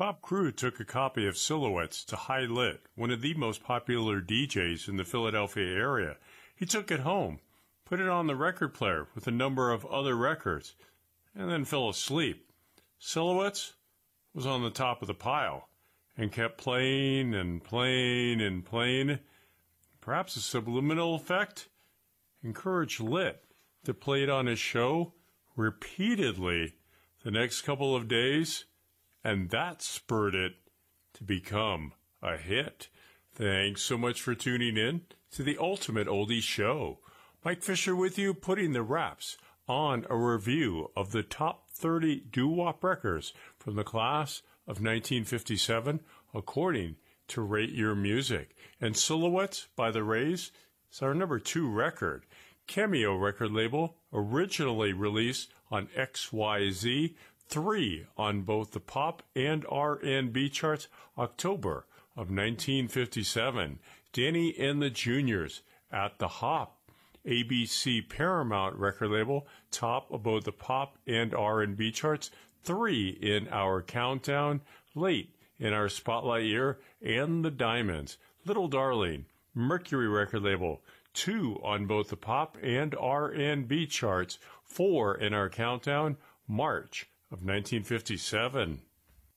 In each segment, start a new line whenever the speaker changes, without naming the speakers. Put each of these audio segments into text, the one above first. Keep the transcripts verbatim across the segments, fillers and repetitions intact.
Bob Crew took a copy of Silhouettes to High Lit, one of the most popular D Js in the Philadelphia area. He took it home, put it on the record player with a number of other records, and then fell asleep. Silhouettes was on the top of the pile and kept playing and playing and playing. Perhaps a subliminal effect encouraged Lit to play it on his show repeatedly the next couple of days, and that spurred it to become a hit. Thanks so much for tuning in to the Ultimate Oldies Show. Mike Fisher with you, putting the wraps on a review of the top thirty doo-wop records from the class of nineteen fifty-seven, according to Rate Your Music. And Silhouettes by the Rays is our number two record. Cameo record label, originally released on X Y Z, three on both the pop and R and B charts, October of nineteen fifty-seven. Danny and the Juniors at the Hop, A B C Paramount record label, top of both the pop and R and B charts, three in our countdown, late in our spotlight year, and the Diamonds, Little Darling, Mercury record label, two on both the pop and R and B charts, four in our countdown, March of nineteen fifty-seven.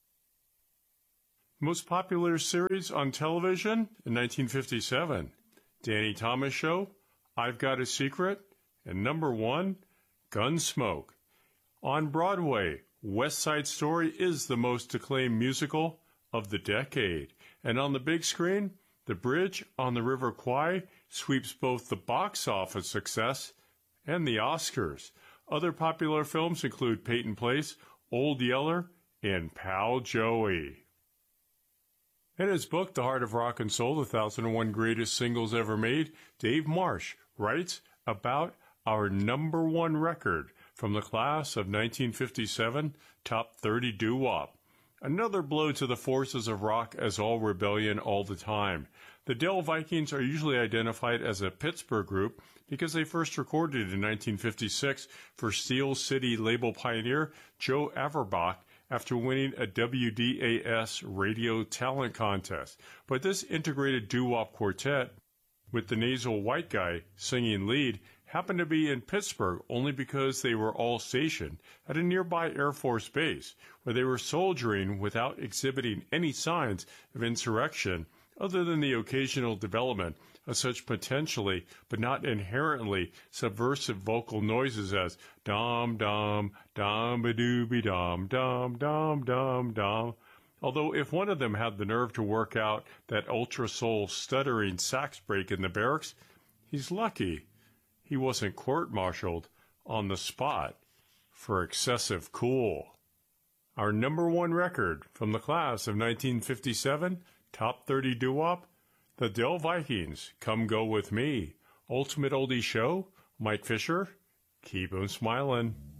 Most popular series on television in nineteen fifty-seven, Danny Thomas Show, I've Got a Secret, and number one, Gunsmoke. On Broadway, West Side Story is the most acclaimed musical of the decade. And on the big screen, The Bridge on the River Kwai sweeps both the box office success and the Oscars. Other popular films include Peyton Place, Old Yeller, and Pal Joey. In his book, The Heart of Rock and Soul, the one thousand one Greatest Singles Ever Made, Dave Marsh writes about our number one record from the class of nineteen fifty-seven, Top thirty Doo-Wop. Another blow to the forces of rock as all rebellion all the time. The Dell Vikings are usually identified as a Pittsburgh group because they first recorded in nineteen fifty-six for Steel City label pioneer Joe Averbach after winning a W D A S radio talent contest. But this integrated doo-wop quartet, with the nasal white guy singing lead, happened to be in Pittsburgh only because they were all stationed at a nearby Air Force base, where they were soldiering without exhibiting any signs of insurrection other than the occasional development of such potentially but not inherently subversive vocal noises as dom dom dom ba dooby dom dom dom dom dom. Although if one of them had the nerve to work out that ultra soul stuttering sax break in the barracks, he's lucky he wasn't court-martialed on the spot for excessive cool. Our number one record from the class of nineteen fifty-seven, Top thirty Doo-Wop, the Dell Vikings, Come Go With Me. Ultimate Oldies Show, Mike Fisher, keep 'em smiling.